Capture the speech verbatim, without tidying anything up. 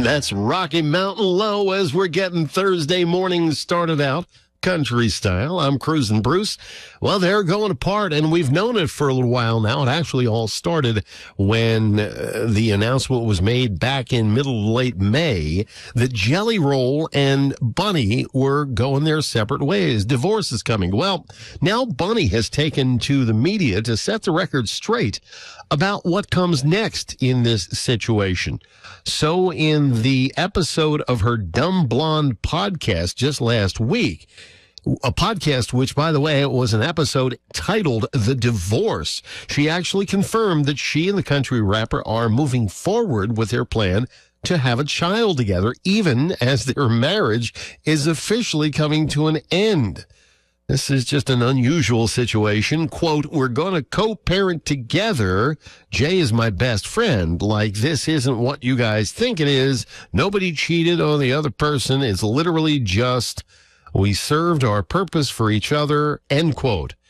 That's Rocky Mountain Low as we're getting Thursday mornings started out. Country style. I'm Cruising Bruce. Well, they're going apart, and we've known it for a little while now. It actually all started when uh, the announcement was made back in middle to late May that Jelly Roll and Bunny were going their separate ways. Divorce is coming. Well, now Bunny has taken to the media to set the record straight about what comes next in this situation. So in the episode of her Dumb Blonde podcast just last week, a podcast which, by the way, was an episode titled The Divorce, she actually confirmed that she and the country rapper are moving forward with their plan to have a child together, even as their marriage is officially coming to an end. This is just an unusual situation. Quote, we're going to co-parent together. Jay is my best friend. Like, this isn't what you guys think it is. Nobody cheated on the other person. It's literally just, we served our purpose for each other, end quote.